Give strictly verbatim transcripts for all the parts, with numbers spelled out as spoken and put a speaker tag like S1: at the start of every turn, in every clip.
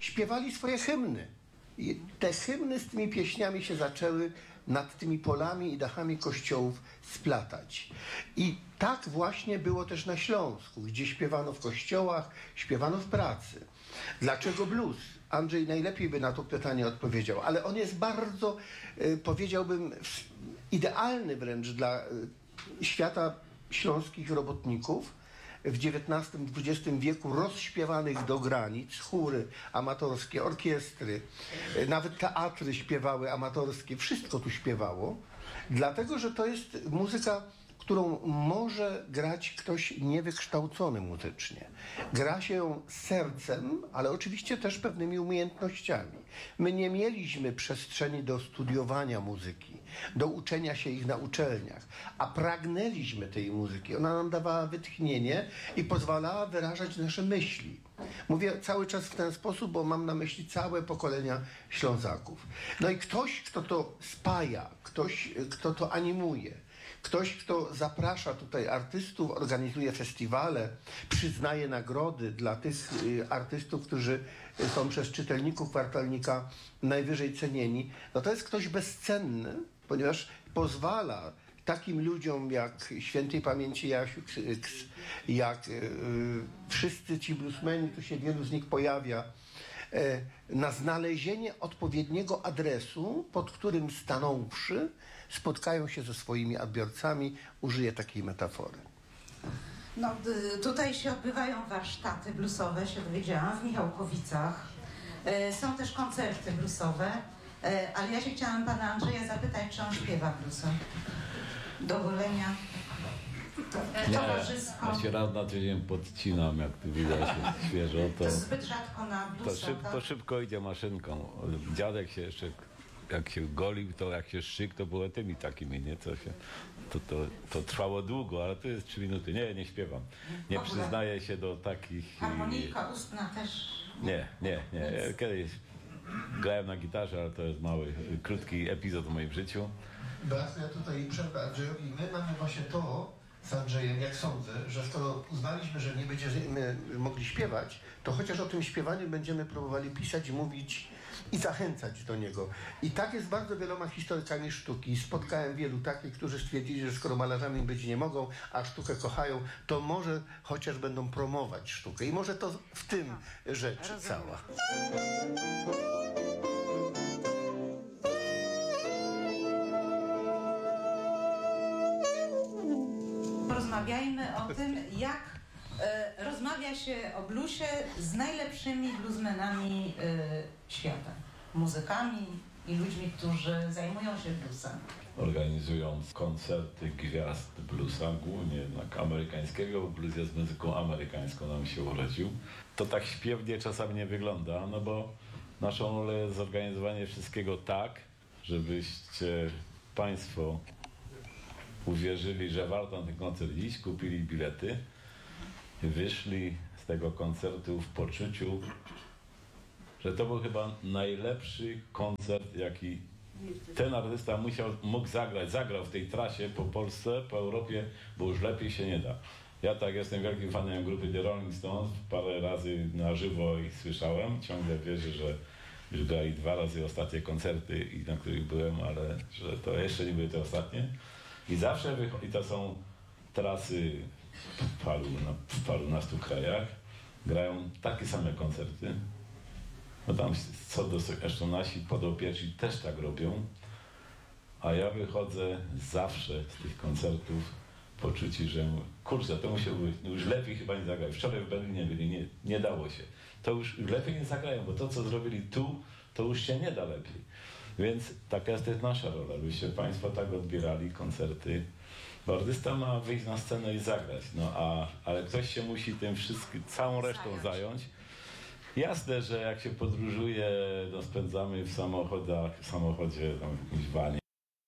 S1: śpiewali swoje hymny. I te hymny z tymi pieśniami się zaczęły nad tymi polami i dachami kościołów splatać. I tak właśnie było też na Śląsku, gdzie śpiewano w kościołach, śpiewano w pracy. Dlaczego blues? Andrzej najlepiej by na to pytanie odpowiedział, ale on jest bardzo, y, powiedziałbym, idealny wręcz dla y, świata śląskich robotników. W dziewiętnastym dwudziestym wieku rozśpiewanych do granic, chóry amatorskie, orkiestry, nawet teatry śpiewały amatorskie, wszystko tu śpiewało, dlatego że to jest muzyka, którą może grać ktoś niewykształcony muzycznie. Gra się ją sercem, ale oczywiście też pewnymi umiejętnościami. My nie mieliśmy przestrzeni do studiowania muzyki, do uczenia się ich na uczelniach, a pragnęliśmy tej muzyki. Ona nam dawała wytchnienie i pozwalała wyrażać nasze myśli. Mówię cały czas w ten sposób, bo mam na myśli całe pokolenia Ślązaków. No i ktoś, kto to spaja, ktoś, kto to animuje, ktoś, kto zaprasza tutaj artystów, organizuje festiwale, przyznaje nagrody dla tych y, artystów, którzy są przez czytelników kwartalnika najwyżej cenieni, no to jest ktoś bezcenny, ponieważ pozwala takim ludziom jak świętej pamięci Jasiu X, jak y, wszyscy ci bluesmeni, tu się wielu z nich pojawia, na znalezienie odpowiedniego adresu, pod którym stanąwszy, spotkają się ze swoimi odbiorcami. Użyję takiej metafory.
S2: No, tutaj się odbywają warsztaty bluesowe, się dowiedziałam, w Michałkowicach. Są też koncerty bluesowe, ale ja się chciałam pana Andrzeja zapytać, czy on śpiewa bluesa? Do golenia? Towarzysko.
S3: Ja się raz na tydzień podcinam, jak tu widać, jest świeżo. To,
S2: to zbyt rzadko na bluesa,
S3: to, szyb,
S2: tak?
S3: to szybko idzie maszynką. Dziadek się jeszcze, jak się golił, to jak się szyk, to było tymi takimi, nie? To, się, to, to, to trwało długo, ale to jest trzy minuty. Nie, nie śpiewam. Nie przyznaję się do takich...
S2: Harmonijka ustna też?
S3: Nie, nie, nie. Ja kiedyś grałem na gitarze, ale to jest mały, krótki epizod w moim życiu.
S1: Bardzo ja tutaj przerwę Andrzejowi. My mamy właśnie to z Andrzejem, jak sądzę, że skoro uznaliśmy, że nie będziemy mogli śpiewać, to chociaż o tym śpiewaniu będziemy próbowali pisać, mówić i zachęcać do niego. I tak jest bardzo wieloma historykami sztuki. Spotkałem wielu takich, którzy stwierdzili, że skoro malarzami być nie mogą, a sztukę kochają, to może chociaż będą promować sztukę. I może to w tym rzecz cała.
S2: Porozmawiajmy o tym, jak e, rozmawia się o bluesie z najlepszymi bluesmenami e, świata. Muzykami i ludźmi, którzy zajmują się bluesem.
S3: Organizując koncerty gwiazd bluesa, głównie jednak amerykańskiego, bo blues jest muzyką amerykańską, nam się urodził. To tak śpiewnie czasami nie wygląda, no bo naszą rolą jest zorganizowanie wszystkiego tak, żebyście państwo uwierzyli, że warto na ten koncert iść, kupili bilety, wyszli z tego koncertu w poczuciu, że to był chyba najlepszy koncert, jaki ten artysta musiał, mógł zagrać. Zagrał w tej trasie po Polsce, po Europie, bo już lepiej się nie da. Ja tak jestem wielkim fanem grupy The Rolling Stones, parę razy na żywo ich słyszałem, ciągle wierzę, że już grali dwa razy ostatnie koncerty, na których byłem, ale że to jeszcze nie były te ostatnie. I zawsze wychodzi, i to są trasy w paru, na, w parunastu krajach, grają takie same koncerty. No tam co do, zresztą nasi podopieczni też tak robią, a ja wychodzę zawsze z tych koncertów poczuci, że kurczę, to musiał być, no już lepiej chyba nie zagrać. Wczoraj w Berlinie byli, nie, nie dało się. To już lepiej nie zagrają, bo to co zrobili tu, to już się nie da lepiej. Więc taka jest też nasza rola, byście państwo tak odbierali koncerty, bo artysta ma wyjść na scenę i zagrać, no a, ale ktoś się musi tym wszystkim, całą resztą zająć. Jasne, że jak się podróżuje, no spędzamy w samochodach, w samochodzie, tam w jakimś wanie.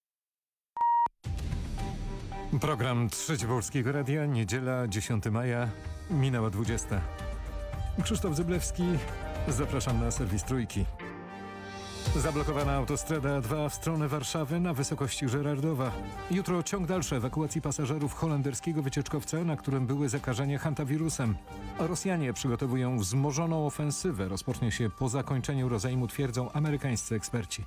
S4: Program Trzeci Polskiego Radia, niedziela dziesiątego maja, minęła dwudziesta. Krzysztof Zyblewski, zapraszam na serwis Trójki. Zablokowana autostrada A dwa w stronę Warszawy na wysokości Żerardowa. Jutro ciąg dalszy ewakuacji pasażerów holenderskiego wycieczkowca, na którym były zakażenia hantawirusem. Rosjanie przygotowują wzmożoną ofensywę. Rozpocznie się po zakończeniu rozejmu, twierdzą amerykańscy eksperci.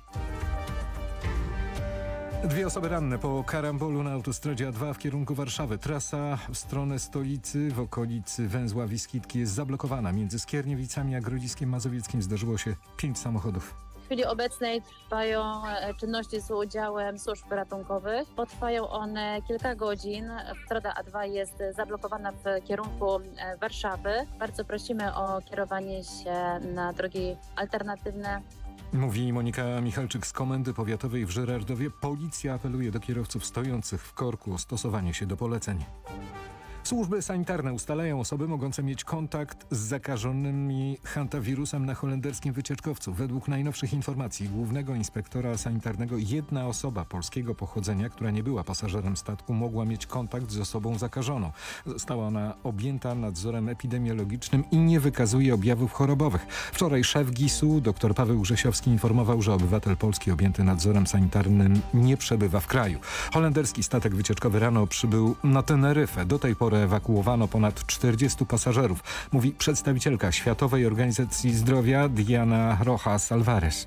S4: Dwie osoby ranne po karambolu na autostradzie A dwa w kierunku Warszawy. Trasa w stronę stolicy w okolicy węzła Wiskitki jest zablokowana. Między Skierniewicami a Grodziskiem Mazowieckim zdarzyło się pięć samochodów.
S5: W chwili obecnej trwają e, czynności z udziałem służb ratunkowych. Potrwają one kilka godzin. Strada A dwa jest zablokowana w kierunku e, Warszawy. Bardzo prosimy o kierowanie się na drogi alternatywne.
S4: Mówi Monika Michalczyk z Komendy Powiatowej w Żerardowie. Policja apeluje do kierowców stojących w korku o stosowanie się do poleceń. Służby sanitarne ustalają osoby mogące mieć kontakt z zakażonymi hantawirusem na holenderskim wycieczkowcu. Według najnowszych informacji głównego inspektora sanitarnego jedna osoba polskiego pochodzenia, która nie była pasażerem statku, mogła mieć kontakt z osobą zakażoną. Została ona objęta nadzorem epidemiologicznym i nie wykazuje objawów chorobowych. Wczoraj szef gisu, dr Paweł Grzesiowski, informował, że obywatel polski objęty nadzorem sanitarnym nie przebywa w kraju. Holenderski statek wycieczkowy rano przybył na Teneryfę. Do tej pory ewakuowano ponad czterdziestu pasażerów, mówi przedstawicielka Światowej Organizacji Zdrowia Diana Rojas Alvarez.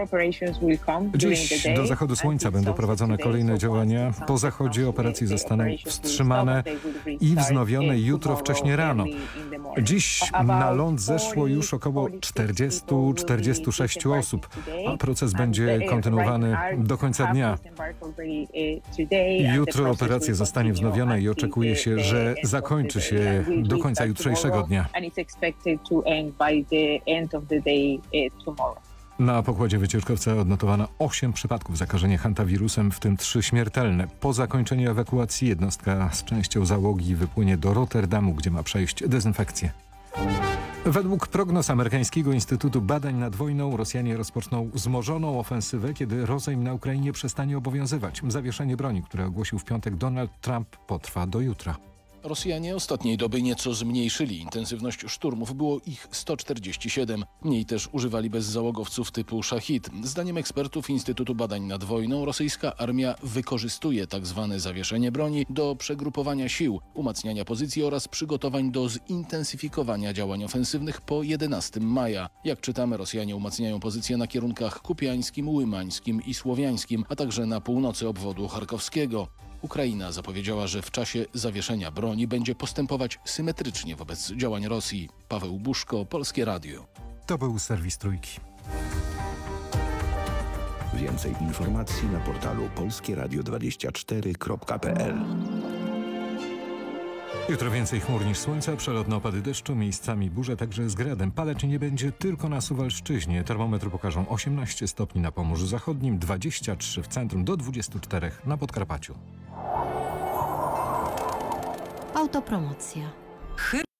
S4: Dziś do zachodu słońca będą prowadzone kolejne działania. Po zachodzie operacje zostaną wstrzymane i wznowione jutro wcześnie rano. Dziś na ląd zeszło już około czterdziestu do czterdziestu sześciu osób, a proces będzie kontynuowany do końca dnia. Jutro operacja zostanie wznowiona i oczekuje się, że zakończy się do końca jutrzejszego dnia. Na pokładzie wycieczkowca odnotowano osiem przypadków zakażenia hantawirusem, w tym trzy śmiertelne. Po zakończeniu ewakuacji jednostka z częścią załogi wypłynie do Rotterdamu, gdzie ma przejść dezynfekcję. Według prognoz amerykańskiego Instytutu Badań nad Wojną Rosjanie rozpoczną wzmożoną ofensywę, kiedy rozejm na Ukrainie przestanie obowiązywać. Zawieszenie broni, które ogłosił w piątek Donald Trump, potrwa do jutra.
S6: Rosjanie ostatniej doby nieco zmniejszyli intensywność szturmów, było ich sto czterdzieści siedem. Mniej też używali bezzałogowców typu Szachid. Zdaniem ekspertów Instytutu Badań nad Wojną rosyjska armia wykorzystuje tzw. zawieszenie broni do przegrupowania sił, umacniania pozycji oraz przygotowań do zintensyfikowania działań ofensywnych po jedenastego maja. Jak czytamy, Rosjanie umacniają pozycje na kierunkach kupiańskim, łymańskim i słowiańskim, a także na północy obwodu charkowskiego. Ukraina zapowiedziała, że w czasie zawieszenia broni będzie postępować symetrycznie wobec działań Rosji. Paweł Buszko, Polskie Radio.
S4: To był serwis Trójki.
S7: Więcej informacji na portalu polskie radio dwadzieścia cztery kropka p l.
S4: Jutro więcej chmur niż słońca, przelotne opady deszczu, miejscami burze, także z gradem. Padać nie będzie tylko na Suwalszczyźnie. Termometry pokażą osiemnaście stopni na Pomorzu Zachodnim, dwadzieścia trzy w centrum, do dwudziestu czterech na Podkarpaciu.
S8: Autopromocja.